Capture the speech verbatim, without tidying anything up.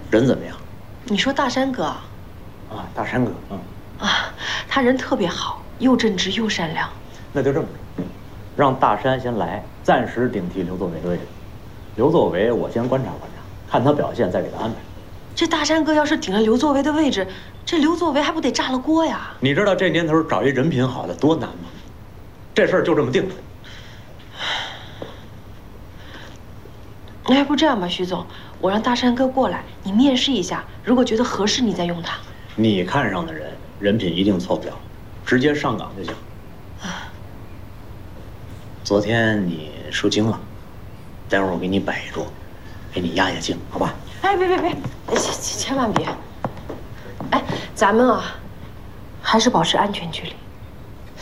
人怎么样？ 你说大山哥啊？ 啊，大山哥，嗯。 啊，他人特别好，又正直又善良。 那就这么着，让大山先来，暂时顶替刘作为的位置。刘作为，我先观察观察，看他表现，再给他安排。 这大山哥要是顶了刘作为的位置，这刘作为还不得炸了锅呀？ 你知道这年头找一人品好的多难吗？这事儿就这么定了。那要不这样吧，徐总，我让大山哥过来，你面试一下，如果觉得合适，你再用他。你看上的人，人品一定错不了，直接上岗就行。昨天你输精了，待会儿我给你摆一桌，给你压压惊，好吧？ 哎，别别别，千千万别！哎，咱们啊，还是保持安全距离。